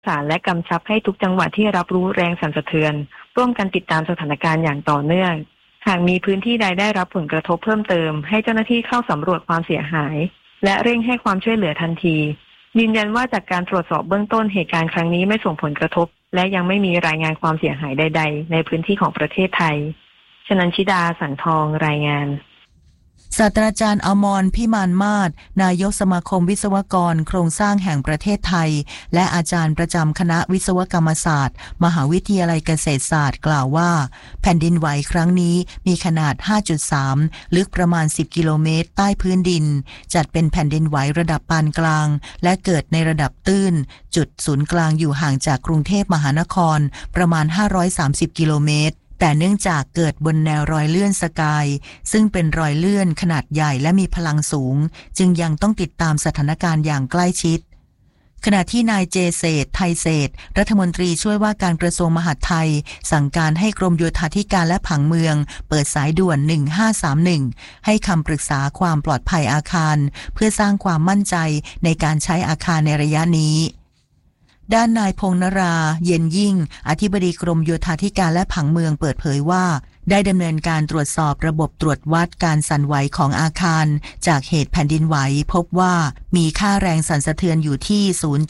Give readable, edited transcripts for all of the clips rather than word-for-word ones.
สารและกำชับให้ทุกจังหวัดที่รับรู้แรงสั่นสะเทือนร่วมกันติดตามสถานการณ์อย่างต่อเนื่องหากมีพื้นที่ใดได้รับผลกระทบเพิ่มเติมให้เจ้าหน้าที่เข้าสำรวจความเสียหายและเร่งให้ความช่วยเหลือทันทียืนยันว่าจากการตรวจสอบเบื้องต้นเหตุการณ์ครั้งนี้ไม่ส่งผลกระทบและยังไม่มีรายงานความเสียหายใดๆในพื้นที่ของประเทศไทยชนันชิดาสังทองรายงานศาสตราจารย์อมรพิมานมาศนายกสมาคมวิศวกรโครงสร้างแห่งประเทศไทยและอาจารย์ประจำคณะวิศวกรรมศาสตร์มหาวิทยาลัยเกษตรศาสตร์กล่าวว่าแผ่นดินไหวครั้งนี้มีขนาด 5.3 ลึกประมาณ10กิโลเมตรใต้พื้นดินจัดเป็นแผ่นดินไหวระดับปานกลางและเกิดในระดับตื้นจุดศูนย์กลางอยู่ห่างจากกรุงเทพมหานครประมาณ530กิโลเมตรแต่เนื่องจากเกิดบนแนวรอยเลื่อนสกายซึ่งเป็นรอยเลื่อนขนาดใหญ่และมีพลังสูงจึงยังต้องติดตามสถานการณ์อย่างใกล้ชิดขณะที่นายเจเศรษฐ์ไทยเศรษฐ์รัฐมนตรีช่วยว่าการกระทรวงมหาดไทยสั่งการให้กรมโยธาธิการและผังเมืองเปิดสายด่วน1531ให้คำปรึกษาความปลอดภัยอาคารเพื่อสร้างความมั่นใจในการใช้อาคารในระยะนี้ด้านนายพงษ์นราเย็นยิ่งอธิบดีกรมโยธาธิการและผังเมืองเปิดเผยว่าได้ดำเนินการตรวจสอบระบบตรวจวัดการสั่นไหวของอาคารจากเหตุแผ่นดินไหวพบว่ามีค่าแรงสั่นสะเทือนอยู่ที่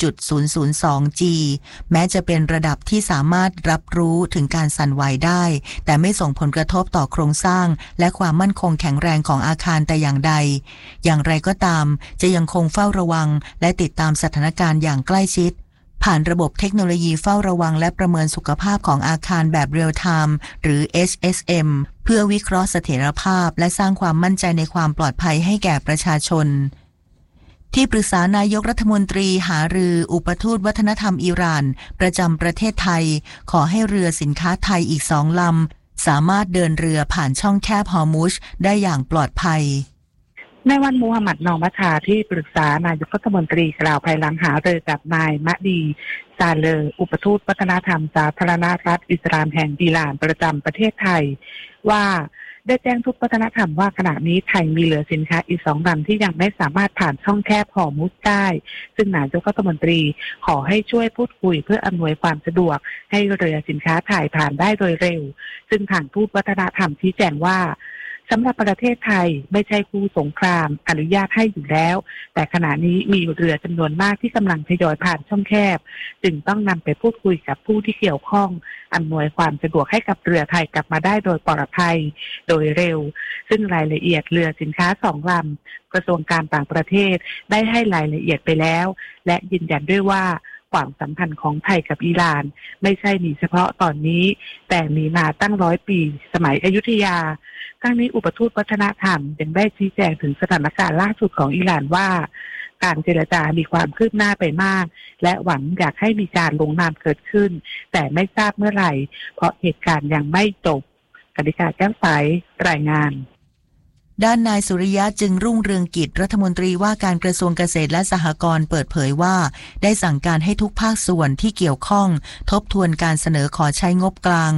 0.002 G แม้จะเป็นระดับที่สามารถรับรู้ถึงการสั่นไหวได้แต่ไม่ส่งผลกระทบต่อโครงสร้างและความมั่นคงแข็งแรงของอาคารแต่อย่างใดอย่างไรก็ตามจะยังคงเฝ้าระวังและติดตามสถานการณ์อย่างใกล้ชิดผ่านระบบเทคโนโลยีเฝ้าระวังและประเมินสุขภาพของอาคารแบบเรียลไทม์หรือ HSM เพื่อวิเคราะห์เสถียรภาพและสร้างความมั่นใจในความปลอดภัยให้แก่ประชาชนที่ปรึกษานายกรัฐมนตรีหารืออุปทูตวัฒนธรรมอิหร่านประจำประเทศไทยขอให้เรือสินค้าไทยอีก2ลำสามารถเดินเรือผ่านช่องแคบฮอร์มุซได้อย่างปลอดภัยในวันมูฮัมหมัดนอมัชชาที่ปรึกษานายกรัฐมนตรีกล่าวภายหลังหารือกับนายมะดีซาเลออุปทูตวัฒนธรรมสาธารณรัฐอิสลามแห่งอิหร่านประจำประเทศไทยว่าได้แจ้งทุกวัฒนธรรมว่าขณะนี้ไทยมีเรือสินค้าอีก2 ลำที่ยังไม่สามารถผ่านช่องแคบฮอร์มุซได้ซึ่งนายกรัฐมนตรีขอให้ช่วยพูดคุยเพื่ออำนวยความสะดวกให้เรือสินค้าไทยผ่านได้โดยเร็วซึ่งทางทูตวัฒนธรรมชี้แจงว่าสำหรับประเทศไทยไม่ใช่คู่สงครามอนุญาตให้อยู่แล้วแต่ขณะนี้มีเรือจำนวนมากที่กำลังทยอยผ่านช่องแคบจึงต้องนำไปพูดคุยกับผู้ที่เกี่ยวข้องอำนวยความสะดวกให้กับเรือไทยกลับมาได้โดยปลอดภัยโดยเร็วซึ่งรายละเอียดเรือสินค้า2 ลำกระทรวงการต่างประเทศได้ให้รายละเอียดไปแล้วและยืนยันด้วยว่าความสัมพันธ์ของไทยกับอิหร่านไม่ใช่มีเฉพาะตอนนี้แต่มีมาตั้ง100 ปีสมัยอยุธยาทั้งนี้อุปทูตวัฒนธรรมยังได้ชี้แจงถึงสถานการณ์ล่าสุดของอิหร่านว่าการเจรจามีความคืบหน้าไปมากและหวังอยากให้มีการลงนามเกิดขึ้นแต่ไม่ทราบเมื่อไหร่เพราะเหตุการณ์ยังไม่จบกนิกาแก้วใสรายงานด้านนายสุริยะจึงรุ่งเรืองกิจรัฐมนตรีว่าการกระทรวงเกษตรและสหกรณ์เปิดเผยว่าได้สั่งการให้ทุกภาคส่วนที่เกี่ยวข้องทบทวนการเสนอขอใช้งบกลาง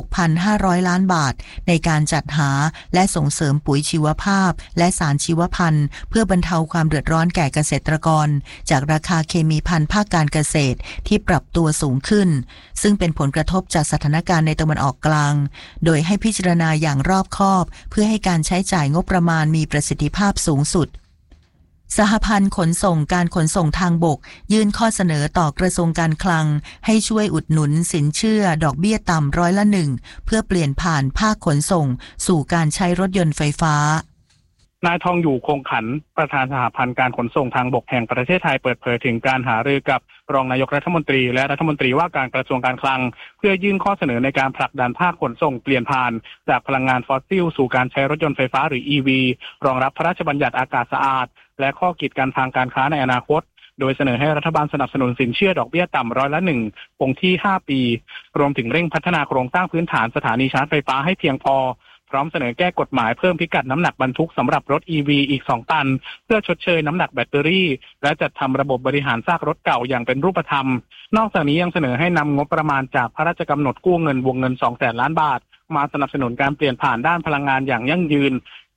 6,500 ล้านบาทในการจัดหาและส่งเสริมปุ๋ยชีวภาพและสารชีวพันธุ์เพื่อบรรเทาความเดือดร้อนแก่เกษตรกรจากราคาเคมีภัณฑ์ภาคการเกษตรที่ปรับตัวสูงขึ้นซึ่งเป็นผลกระทบจากสถานการณ์ในตะวันออกกลางโดยให้พิจารณาอย่างรอบคอบเพื่อให้การใช้จ่ายงบประมาณมีประสิทธิภาพสูงสุดสหพันธ์ขนส่งการขนส่งทางบกยื่นข้อเสนอต่อกระทรวงการคลังให้ช่วยอุดหนุนสินเชื่อดอกเบี้ยต่ำ1%เพื่อเปลี่ยนผ่านภาคขนส่งสู่การใช้รถยนต์ไฟฟ้านายทองอยู่คงขันประธานสหพันธ์การขนส่งทางบกแห่งประเทศไทยเปิดเผยถึงการหารือกับรองนายกรัฐมนตรีและรัฐมนตรีว่าการกระทรวงการคลังเพื่อยื่นข้อเสนอในการผลักดันภาคขนส่งเปลี่ยนผ่านจากพลังงานฟอสซิลสู่การใช้รถยนต์ไฟฟ้าหรือ EV รองรับพระราชบัญญัติอากาศสะอาดและข้อกีดกันทางการค้าในอนาคตโดยเสนอให้รัฐบาลสนับสนุนสินเชื่อดอกเบี้ยต่ำ1%คงที่5 ปีรวมถึงเร่งพัฒนาโครงสร้างพื้นฐานสถานีชาร์จไฟฟ้าให้เพียงพอพร้อมเสนอแก้กฎหมายเพิ่มพิกัดน้ำหนักบรรทุกสำหรับรถ EV อีก2 ตันเพื่อชดเชยน้ำหนักแบตเตอรี่และจัดทำระบบบริหารซากรถเก่าอย่างเป็นรูปธรรมนอกจากนี้ยังเสนอให้นำงบประมาณจากพระราชกำหนดกู้เงินวงเงิน 200,000 ล้านบาทมาสนับสนุนการเปลี่ยนผ่านด้านพลังงานอย่างยั่งยืน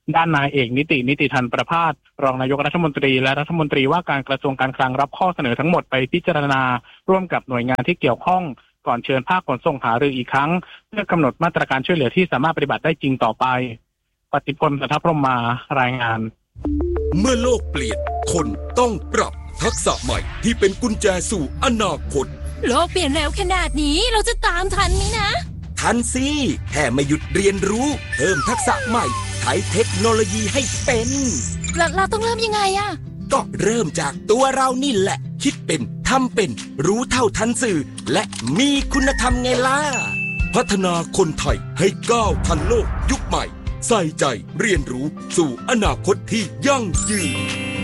ด้านนายเอกนิติธันประภาสรองนายกรัฐมนตรีและรัฐมนตรีว่าการกระทรวงการคลังรับข้อเสนอทั้งหมดไปพิจารณาร่วมกับหน่วยงานที่เกี่ยวข้องก่อนเชิญภาคขนส่งหารืออีกครั้งเพื่อกำหนดมาตรการช่วยเหลือที่สามารถปฏิบัติได้จริงต่อไปปฏิพล สัทธพรหมารายงานเมื่อโลกเปลี่ยนคนต้องปรับทักษะใหม่ที่เป็นกุญแจสู่อนาคตโลกเปลี่ยนเร็วขนาดนี้เราจะตามทันไหมนะทันสิแค่ไม่หยุดเรียนรู้เพิ่มทักษะใหม่ใช้เทคโนโลยีให้เป็นเราต้องเริ่มยังไงอะก็เริ่มจากตัวเรานี่แหละคิดเป็นทำเป็นรู้เท่าทันสื่อและมีคุณธรรมไงล่ะพัฒนาคนไทยให้ก้าวทันโลกยุคใหม่ใส่ใจเรียนรู้สู่อนาคตที่ยั่งยืน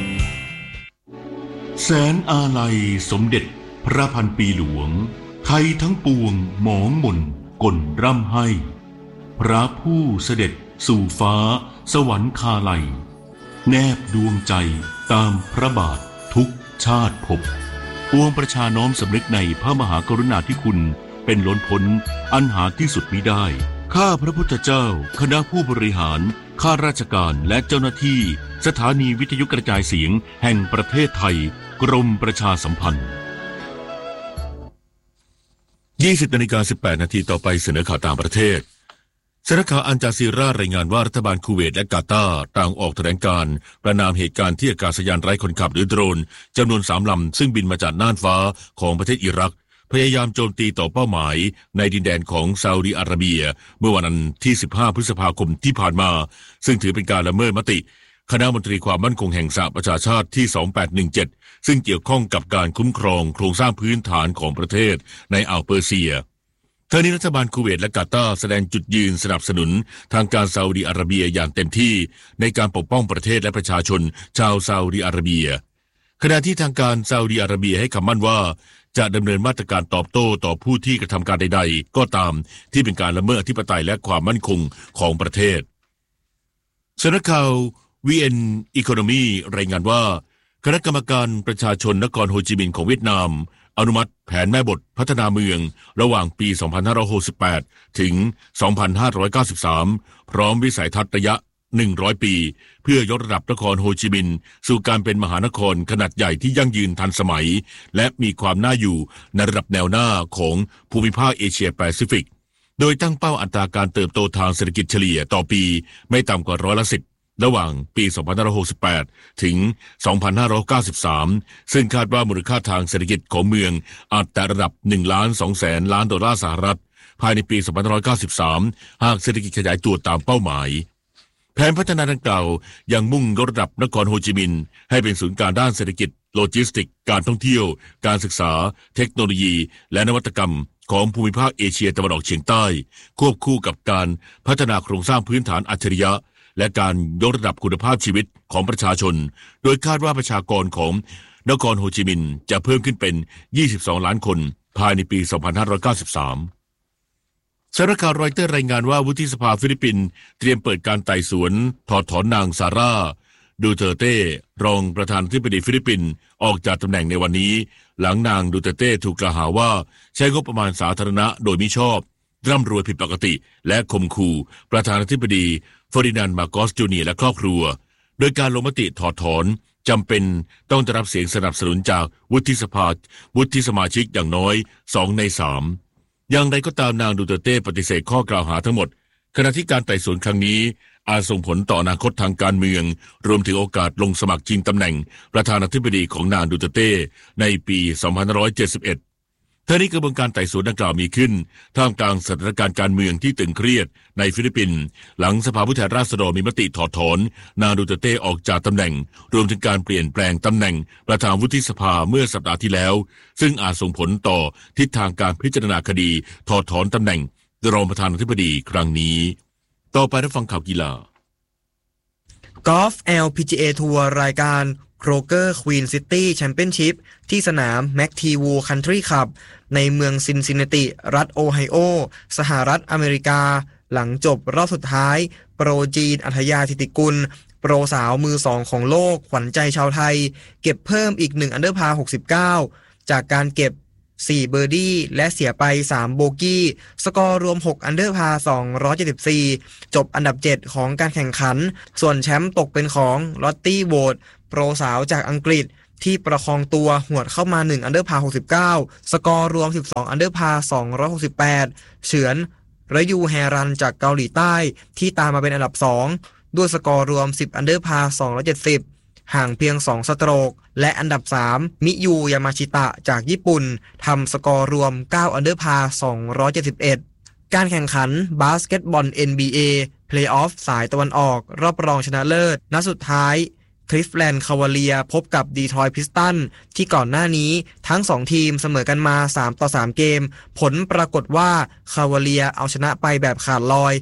แสนอาลัยสมเด็จพระพันปีหลวงไทยทั้งปวงหมองมนก่นร่ำให้พระผู้เสด็จสู่ฟ้าสวรรคาลัยแนบดวงใจตามพระบาททุกชาติภพปวงประชาน้อมสำนึกในพระมหากรุณาธิคุณเป็นล้นพ้นอันหาที่สุดมิได้ข้าพระพุทธเจ้าคณะผู้บริหารข้าราชการและเจ้าหน้าที่สถานีวิทยุกระจายเสียงแห่งประเทศไทยกรมประชาสัมพันธ์20:18 นาทีต่อไปเสนอข่าวต่างประเทศสำนักข่าวอัลจาซีรารายงานว่ารัฐบาลคูเวตและกาตาร์ต่างออกแถลงการณ์ประณามเหตุการณ์ที่อากาศยานไร้คนขับหรือโดรนจำนวน3 ลำซึ่งบินมาจากน่านฟ้าของประเทศอิรักพยายามโจมตีต่อเป้าหมายในดินแดนของซาอุดิอาระเบียเมื่อวันที่15 พฤษภาคมที่ผ่านมาซึ่งถือเป็นการละเมิดมติคณะมนตรีความมั่นคงแห่งสหประชาชาติที่2817ซึ่งเกี่ยวข้องกับการคุ้มครองโครงสร้างพื้นฐานของประเทศในอ่าวเปอร์เซียทั้งนี้รัฐบาลคูเวตและกาตาร์แสดงจุดยืนสนับสนุนทางการซาอุดิอาระเบียอย่างเต็มที่ในการปกป้องประเทศและประชาชนชาวซาอุดิอาระเบียขณะที่ทางการซาอุดิอาระเบียให้คำมั่นว่าจะดำเนินมาตรการตอบโต้ต่อผู้ที่กระทำการใดๆก็ตามที่เป็นการละเมิดอธิปไตยและความมั่นคงของประเทศสำนักข่าว VN Economy รายงานว่าคณะกรรมการประชาชนนครโฮจิมินห์ของเวียดนามอนุมัติแผนแม่บทพัฒนาเมืองระหว่างปี 2568 ถึง 2593 พร้อมวิสัยทัศน์ระยะ 100 ปีเพื่อยกระดับนครโฮจิมินห์สู่การเป็นมหานครขนาดใหญ่ที่ยั่งยืนทันสมัยและมีความน่าอยู่ในระดับแนวหน้าของภูมิภาคเอเชียแปซิฟิกโดยตั้งเป้าอัตราการเติบโตทางเศรษฐกิจเฉลี่ยต่อปีไม่ต่ำกว่า10%ระหว่างปี 2568 ถึง 2593 ซึ่งคาดว่ามูลค่าทางเศรษฐกิจของเมืองอาจแตะระดับ 1.2 ล้านดอลลาร์สหรัฐภายในปี 2593 หากเศรษฐกิจขยายตัวตามเป้าหมายแผนพัฒนาดังกล่าวยังมุ่งยกระดับนครโฮจิมินห์ให้เป็นศูนย์กลางด้านเศรษฐกิจโลจิสติกการท่องเที่ยวการศึกษาเทคโนโลยีและนวัตกรรมของภูมิภาคเอเชียตะวันออกเฉียงใต้ควบคู่กับการพัฒนาโครงสร้างพื้นฐานอัจฉริยะและการยกระดับคุณภาพชีวิตของประชาชนโดยคาดว่าประชากรของนครโฮจิมินห์จะเพิ่มขึ้นเป็น22 ล้านคนภายในปี 2593สำนักข่าวรอยเตอร์รายงานว่าวุฒิสภาฟิลิปปินส์เตรียมเปิดการไต่สวนถอดถอนนางซาร่าดูเตอร์เต้รองประธานาธิบดีฟิลิปปินส์ออกจากตำแหน่งในวันนี้หลังนางดูเตอร์เต้ถูกกล่าวหาว่าใช้งบประมาณสาธารณะโดยมิชอบร่ำรวยผิดปกติและข่มขู่ประธานาธิบดีเฟอร์ดินานด์มาโกสจูเนียร์และครอบครัวโดยการลงมติถอดถอนจำเป็นต้องได้รับเสียงสนับสนุนจากวุฒิสมาชิกอย่างน้อย2 ใน 3อย่างไรก็ตามนางดูเตอร์เต้ปฏิเสธข้อกล่าวหาทั้งหมดขณะที่การไต่สวนครั้งนี้อาจส่งผลต่ออนาคตทางการเมืองรวมถึงโอกาสลงสมัครชิงตำแหน่งประธานาธิบดีของนางดูเตอร์เต้ในปี 2571ทั้งนี้กระบวนการไต่สวนดังกล่าวมีขึ้นท่ามกลางสถานการณ์การเมืองที่ตึงเครียดในฟิลิปปินส์หลังสภาผู้แทนราษฎรมีมติถอดถอนนางดูเตอร์เต้ออกจากตำแหน่งรวมถึงการเปลี่ยนแปลงตำแหน่งประธานวุฒิสภาเมื่อสัปดาห์ที่แล้วซึ่งอาจส่งผลต่อทิศทางการพิจารณาคดีถอดถอนตำแหน่งรองประธานาธิบดีครั้งนี้ต่อไปรับฟังข่าวกีฬากอล์ฟ LPGA ทัวร์รายการโครเกอร์ควีนซิตี้แชมเปี้ยนชิพที่สนามแม็กทีวูคันทรีคลับในเมืองซินซินนาติรัฐโอไฮโอสหรัฐอเมริกาหลังจบรอบสุดท้ายโปรจีนอัธยาธิติกุลโปรสาวมือ2ของโลกขวัญใจชาวไทยเก็บเพิ่มอีก1อันเดอร์พาร์69จากการเก็บ 4เบอร์ดี้และเสียไป3โบกี้สกอร์รวม6อันเดอร์พาร์274จบอันดับ7ของการแข่งขันส่วนแชมป์ตกเป็นของลอตตี้โวดโปรสาวจากอังกฤษที่ประคองตัวหวดเข้ามา1อันเดอร์พาร์69สกอร์รวม12อันเดอร์พาร์268เฉือนระยูแฮรันจากเกาหลีใต้ที่ตามมาเป็นอันดับ2ด้วยสกอร์รวม10อันเดอร์พาร์270ห่างเพียง2สโตรกและอันดับ3มิยูยามาชิตะจากญี่ปุ่นทำสกอร์รวม9อันเดอร์พาร์271การแข่งขันบาสเกตบอล NBA เพลย์ออฟสายตะวันออกรอบรองชนะเลิศนัดสุดท้ายคลิฟแลนด์คาวาเลียพบกับดีทรอยต์พิสตันที่ก่อนหน้านี้ทั้ง2ทีมเสมอกันมา3-3เกมผลปรากฏว่าคาวาเลียเอาชนะไปแบบขาดลอย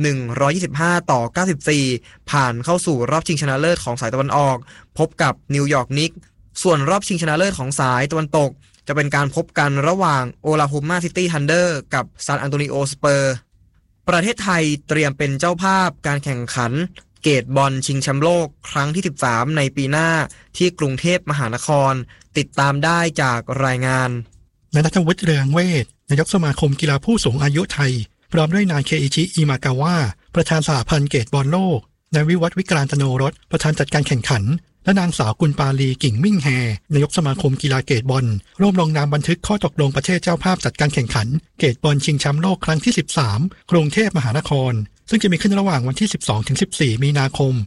125-94ผ่านเข้าสู่รอบชิงชนะเลิศของสายตะวันออกพบกับนิวยอร์กนิกส์ส่วนรอบชิงชนะเลิศของสายตะวันตกจะเป็นการพบกันระหว่างโอคลาโฮมาซิตี้ทันเดอร์กับซานอันโตนิโอสเปอร์ประเทศไทยเตรียมเป็นเจ้าภาพการแข่งขันเกตบอลชิงแชมป์โลกครั้งที่13ในปีหน้าที่กรุงเทพมหานครติดตามได้จากรายงานนายณัฐวุฒิเรืองเวชนายกสมาคมกีฬาผู้สูงอายุไทยพร้อมด้วยนายเคอิชิอิมากาวะประธานสหพันธ์เกตบอลโลกนายวิวัฒน์วิกรานตโนรสประธานจัดการแข่งขันและนางสาวกุลปาลีกิ่งมิ่งแฮนายกสมาคมกีฬาเกตบอลร่วมลงนามบันทึกข้อตกลงประเทศเจ้าภาพจัดการแข่งขันเกตบอลชิงแชมป์โลกครั้งที่13กรุงเทพมหานครซึ่งจะมีขึ้นระหว่างวันที่12-14มีนาคม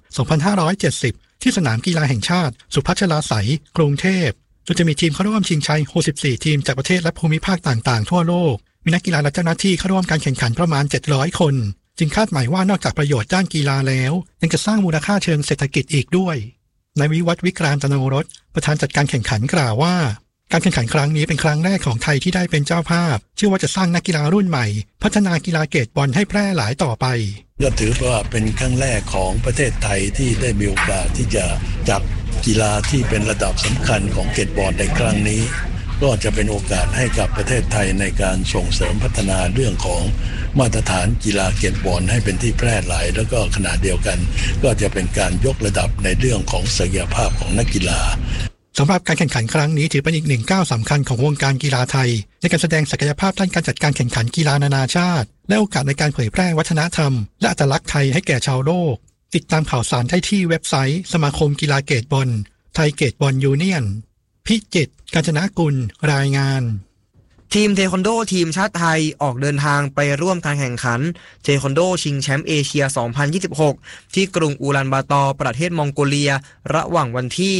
2570ที่สนามกีฬาแห่งชาติสุพัชลาไสยกรุงเทพโดยจะมีทีมเข้าร่วมชิงชัย64ทีมจากประเทศและภูมิภาคต่างๆทั่วโลกมีนักกีฬาและเจ้าหน้าที่เข้าร่วมการแข่งขันประมาณ700คนจึงคาดหมายว่านอกจากประโยชน์ด้านกีฬาแล้วยังจะสร้างมูลค่าเชิงเศรษฐกิจอีกด้วยนายวิวัฒน์วิกรานตโนรสประธานจัดการแข่งขันกล่าวว่าการแข่งขันครั้งนี้เป็นครั้งแรกของไทยที่ได้เป็นเจ้าภาพเชื่อว่าจะสร้างนักกีฬารุ่นใหม่พัฒนากีฬาเกตบอลให้แพร่หลายต่อไปก็ถือว่าเป็นครั้งแรกของประเทศไทยที่ได้มีโอกาสที่จะจัดกีฬาที่เป็นระดับสำคัญของเกตบอลในครั้งนี้ก็จะเป็นโอกาสให้กับประเทศไทยในการส่งเสริมพัฒนาเรื่องของมาตรฐานกีฬาเกตบอลให้เป็นที่แพร่หลายแล้วก็ขณะเดียวกันก็จะเป็นการยกระดับในเรื่องของศักยภาพของนักกีฬาสำหรับการแข่งขันครั้งนี้ถือเป็นอีกหนึ่งก้าวสำคัญของวงการกีฬาไทยในการแสดงศักยภาพด้านการจัดการแข่งขันกีฬานานาชาติและโอกาสในการเผยแพร่วัฒนธรรมและอัตลักษณ์ไทยให้แก่ชาวโลกติดตามข่าวสารได้ที่เว็บไซต์สมาคมกีฬาเกตบอลไทยเกตบอลยูเนียนพิจิตรกาญจนกุลรายงานทีมเทควันโดทีมชาติไทยออกเดินทางไปร่วมการแข่งขันเทควันโดชิงแชมป์เอเชีย 2026 ที่กรุงอูลันบาตอร์ประเทศมองโกเลียระหว่างวันที่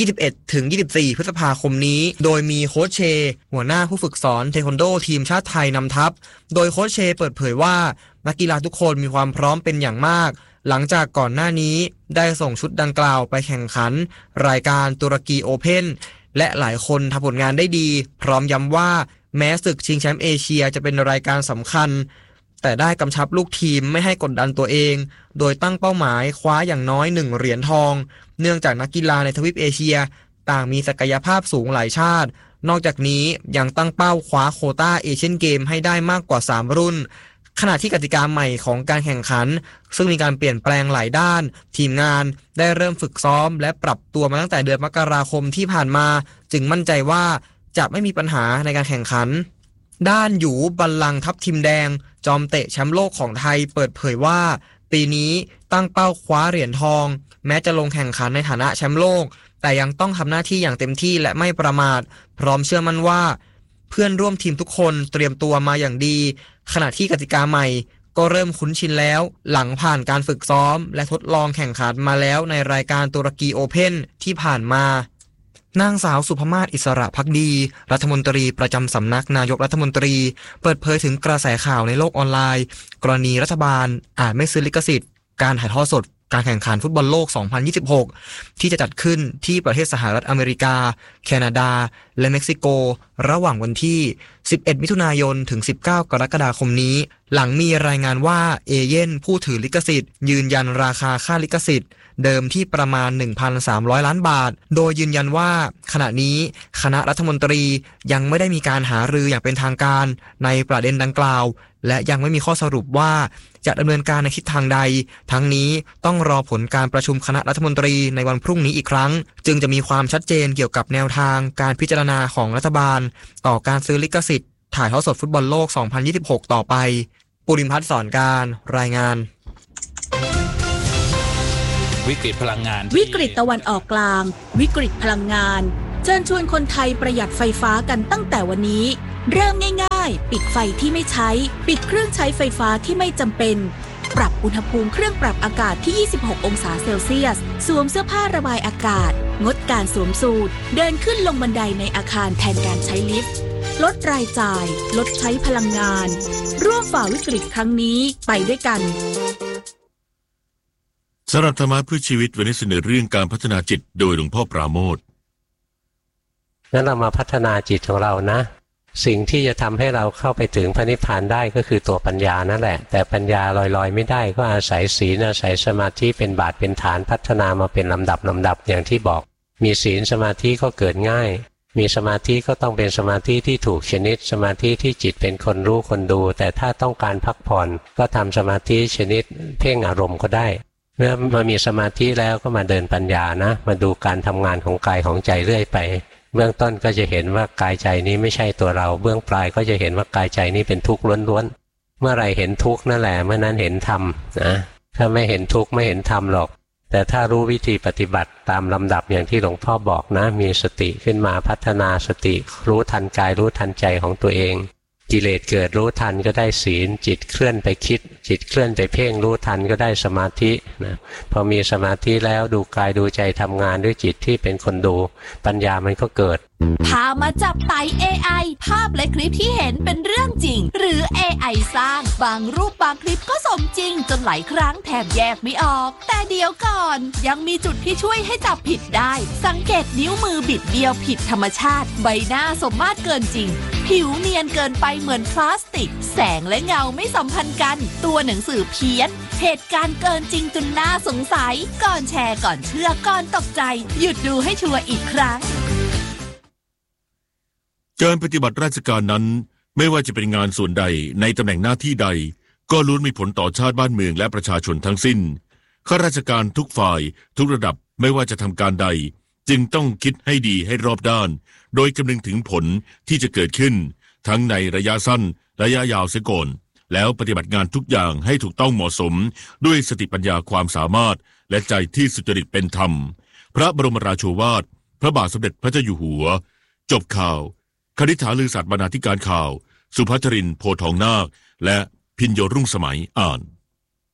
21-24 พฤษภาคมนี้โดยมีโค้ชเชหัวหน้าผู้ฝึกสอนเทควันโดทีมชาติไทยนำทัพโดยโค้ชเชเปิดเผยว่านักกีฬาทุกคนมีความพร้อมเป็นอย่างมากหลังจากก่อนหน้านี้ได้ส่งชุดดังกล่าวไปแข่งขันรายการตุรกีโอเพ่นและหลายคนทำผลงานได้ดีพร้อมย้ำว่าแม้ศึกชิงแชมป์เอเชียจะเป็นรายการสำคัญแต่ได้กำชับลูกทีมไม่ให้กดดันตัวเองโดยตั้งเป้าหมายคว้าอย่างน้อย1เหรียญทองเนื่องจากนักกีฬาในทวีปเอเชียต่างมีศักยภาพสูงหลายชาตินอกจากนี้ยังตั้งเป้าคว้าโควต้าเอเชียนเกมให้ได้มากกว่า3รุ่นขณะที่กติกาใหม่ของการแข่งขันซึ่งมีการเปลี่ยนแปลงหลายด้านทีมงานได้เริ่มฝึกซ้อมและปรับตัวมาตั้งแต่เดือนมกราคมที่ผ่านมาจึงมั่นใจว่าจะไม่มีปัญหาในการแข่งขันด้านหยูบัลลังก์ทัพทีมแดงจอมเตะแชมป์โลกของไทยเปิดเผยว่าปีนี้ตั้งเป้าคว้าเหรียญทองแม้จะลงแข่งขันในฐานะแชมป์โลกแต่ยังต้องทำหน้าที่อย่างเต็มที่และไม่ประมาทพร้อมเชื่อมั่นว่าเพื่อนร่วมทีมทุกคนเตรียมตัวมาอย่างดีขณะที่กติกาใหม่ก็เริ่มคุ้นชินแล้วหลังผ่านการฝึกซ้อมและทดลองแข่งขันมาแล้วในรายการตุรกีโอเพ่นที่ผ่านมานางสาวสุภมาศอิสระภักดีรัฐมนตรีประจำสำนักนายกรัฐมนตรีเปิดเผยถึงกระแสข่าวในโลกออนไลน์กรณีรัฐบาลอาจไม่ซื้อลิขสิทธิ์การถ่ายทอดสดการแข่งขันฟุตบอลโลก 2026 ที่จะจัดขึ้นที่ประเทศสหรัฐอเมริกาแคนาดาและเม็กซิโกระหว่างวันที่ 11 มิถุนายนถึง 19 กรกฎาคมนี้หลังมีรายงานว่าเอเย่นผู้ถือลิขสิทธิ์ยืนยันราคาค่าลิขสิทธิ์เดิมที่ประมาณ 1,300 ล้านบาทโดยยืนยันว่าขณะนี้คณะรัฐมนตรียังไม่ได้มีการหารืออย่างเป็นทางการในประเด็นดังกล่าวและยังไม่มีข้อสรุปว่าจะดำเนินการในทิศทางใดทั้งนี้ต้องรอผลการประชุมคณะรัฐมนตรีในวันพรุ่งนี้อีกครั้งจึงจะมีความชัดเจนเกี่ยวกับแนวทางการพิจารณาของรัฐบาลต่อการซื้อลิขสิทธิ์ถ่ายทอดสดฟุตบอลโลก 2026 ต่อไปปุริมพัฒน์สอนการรายงานวิกฤตพลังงานวิกฤตตะวันออกกลางวิกฤตพลังงานเชิญชวนคนไทยประหยัดไฟฟ้ากันตั้งแต่วันนี้เริ่มง่ายๆปิดไฟที่ไม่ใช้ปิดเครื่องใช้ไฟฟ้าที่ไม่จำเป็นปรับอุณหภูมิเครื่องปรับอากาศที่26องศาเซลเซียสสวมเสื้อผ้าระบายอากาศงดการสวมสูทเดินขึ้นลงบันไดในอาคารแทนการใช้ลิฟต์ลดรายจ่ายลดใช้พลังงานร่วมฝ่าวิกฤตครั้งนี้ไปด้วยกันสำหรับธรรมะเพื่อชีวิตวันนี้เสนอเรื่องการพัฒนาจิตโดยหลวงพ่อปราโมทย์งั้นเรามาพัฒนาจิตของเรานะสิ่งที่จะทำให้เราเข้าไปถึงพระนิพพานได้ก็คือตัวปัญญานั่นแหละแต่ปัญญาลอยๆไม่ได้ก็อาศัยศีลอาศัยสมาธิเป็นบาทเป็นฐานพัฒนามาเป็นลำดับอย่างที่บอกมีศีลสมาธิก็เกิดง่ายมีสมาธิก็ต้องเป็นสมาธิที่ถูกชนิดสมาธิที่จิตเป็นคนรู้คนดูแต่ถ้าต้องการพักผ่อนก็ทำสมาธิชนิดเพ่งอารมณ์ก็ได้เมื่อมามีสมาธิแล้วก็มาเดินปัญญานะมาดูการทำงานของกายของใจเรื่อยไปเบื้องต้นก็จะเห็นว่ากายใจนี้ไม่ใช่ตัวเราเบื้องปลายก็จะเห็นว่ากายใจนี้เป็นทุกข์ล้วนๆเมื่อไรเห็นทุกข์นั่นแหละเมื่อนั้นเห็นธรรมนะถ้าไม่เห็นทุกข์ไม่เห็นธรรมหรอกแต่ถ้ารู้วิธีปฏิบัติตามลำดับอย่างที่หลวงพ่อบอกนะมีสติขึ้นมาพัฒนาสติรู้ทันกายรู้ทันใจของตัวเองกิเลสเกิดรู้ทันก็ได้ศีลจิตเคลื่อนไปคิดจิตเคลื่อนไปเพ่งรู้ทันก็ได้สมาธินะพอมีสมาธิแล้วดูกายดูใจทำงานด้วยจิตที่เป็นคนดูปัญญามันก็เกิดพามาจับไต่ AI ภาพและคลิปที่เห็นเป็นเรื่องจริงหรือ AI สร้างบางรูปบางคลิปก็สมจริงจนหลายครั้งแทบแยกไม่ออกแต่เดี๋ยวก่อนยังมีจุดที่ช่วยให้จับผิดได้สังเกตนิ้วมือบิดเบี้ยวผิดธรรมชาติใบหน้าสมมาตรเกินจริงผิวเนียนเกินไปเหมือนพลาสติกแสงและเงาไม่สัมพันธ์กันตัวหนังสือเพี้ยนเหตุการณ์เกินจริงจนน่าสงสัยก่อนแชร์ก่อนเชื่อก่อนตกใจหยุดดูให้ชัวร์อีกครั้งการปฏิบัติราชการนั้นไม่ว่าจะเป็นงานส่วนใดในตำแหน่งหน้าที่ใดก็ล้วนมีผลต่อชาติบ้านเมืองและประชาชนทั้งสิ้นข้าราชการทุกฝ่ายทุกระดับไม่ว่าจะทำการใดจึงต้องคิดให้ดีให้รอบด้านโดยคำนึงถึงผลที่จะเกิดขึ้นทั้งในระยะสั้นระยะยาวเสียก่อนแล้วปฏิบัติงานทุกอย่างให้ถูกต้องเหมาะสมด้วยสติปัญญาความสามารถและใจที่สุจริตเป็นธรรมพระบรมราโชวาทพระบาทสมเด็จพระเจ้าอยู่หัวจบข่าวคณิษฐาลือสัตย์บรรณาธิการข่าวสุภัชรินทร์โพทองนาคและพิญโยรุ่งสมัยอ่าน